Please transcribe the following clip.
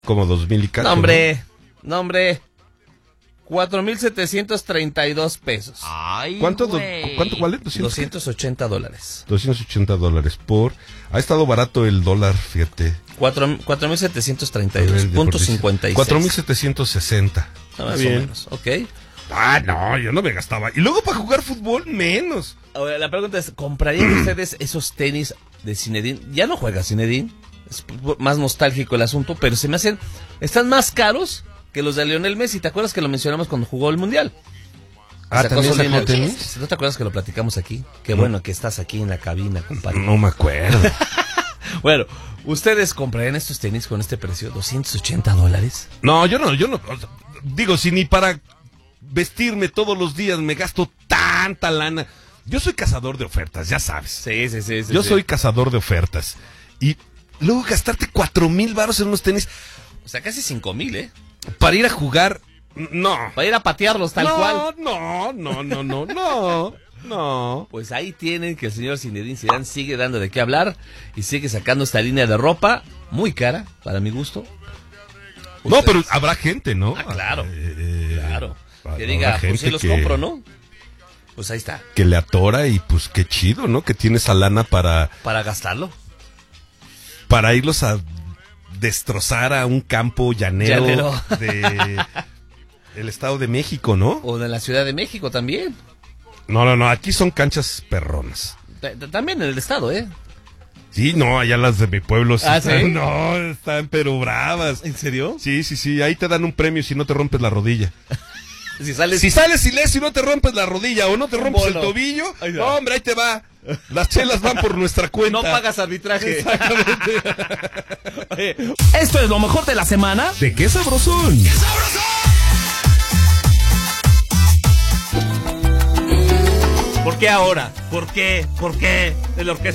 como 2,000 y cacho. No, hombre. 4,732 pesos. Ay, ¿Cuánto güey. vale? $280. $280 por... Ha estado barato el dólar, fíjate. 4,732.56. 4,760. Más Bien. o menos, ok. Ah, no, yo no me gastaba. Y luego para jugar fútbol, menos. Ahora, la pregunta es, ¿comprarían ustedes esos tenis de Zinedine? Ya no juega Zinedine, es más nostálgico el asunto, pero se me hacen... Están más caros que los de Lionel Messi. ¿Te acuerdas que lo mencionamos cuando jugó el Mundial? ¿También sacó Lionel tenis? Messi. ¿No te acuerdas que lo platicamos aquí? Qué bueno que estás aquí en la cabina, compadre. No me acuerdo. Bueno, ¿ustedes comprarían estos tenis con este precio? ¿$280? No, yo no. O sea, digo, si ni para vestirme todos los días me gasto tanta lana. Yo soy cazador de ofertas, ya sabes. Sí. Yo soy cazador de ofertas. Y luego gastarte 4,000 varos en unos tenis O sea, casi 5,000, ¿eh? para ir a jugar. No. Para ir a patearlos tal cual. No. Pues ahí tienen que el señor Zinedine Zidane sigue dando de qué hablar y sigue sacando esta línea de ropa muy cara, para mi gusto. No, pero habrá gente, ¿no? Claro. Que habrá diga, pues gente sí los compro, ¿no? Pues ahí está. Que le atora y pues qué chido, ¿no? Que tiene esa lana para Gastarlo. irlos a destrozar a un campo llanero. De el Estado de México, ¿no? O de la Ciudad de México también. No, aquí son canchas perronas. También en el Estado, ¿eh? Sí, no, allá las de mi pueblo sí están, ¿sí? no, están pero bravas. ¿En serio? Sí, ahí te dan un premio si no te rompes la rodilla. Si sales ileso y no te rompes la rodilla o no te rompes el tobillo, Ahí va. no, hombre, ahí te va. Las chelas van por nuestra cuenta. no pagas arbitraje. Exactamente. Oye, Esto es lo mejor de la semana. ¿De qué sabrosón? ¿por qué ahora? ¿Por qué? El orquesta